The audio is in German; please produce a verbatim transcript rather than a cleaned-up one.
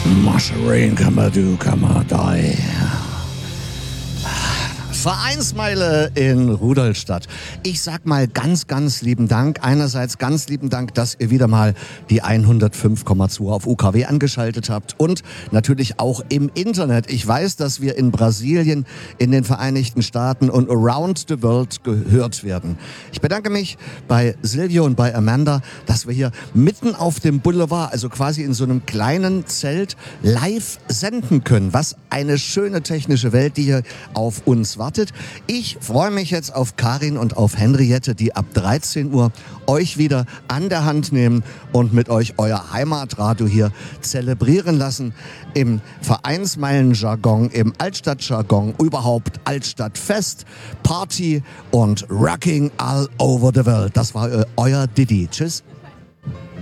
Mushering, Kamadu, Kamadai. Vereinsmeile in Rudolstadt. Ich sag mal ganz, ganz lieben Dank. Einerseits ganz lieben Dank, dass ihr wieder mal die hundertfünf Komma zwei auf U K W angeschaltet habt und natürlich auch im Internet. Ich weiß, dass wir in Brasilien, in den Vereinigten Staaten und around the world gehört werden. Ich bedanke mich bei Silvio und bei Amanda, dass wir hier mitten auf dem Boulevard, also quasi in so einem kleinen Zelt, live senden können. Was eine schöne technische Welt, die hier auf uns wartet. Ich freue mich jetzt auf Karin und auf Henriette, die ab dreizehn Uhr euch wieder an der Hand nehmen und mit euch euer Heimatradio hier zelebrieren lassen. Im Vereinsmeilen-Jargon, im Altstadt-Jargon, überhaupt Altstadtfest, Party und Rocking all over the world. Das war euer Didi. Tschüss.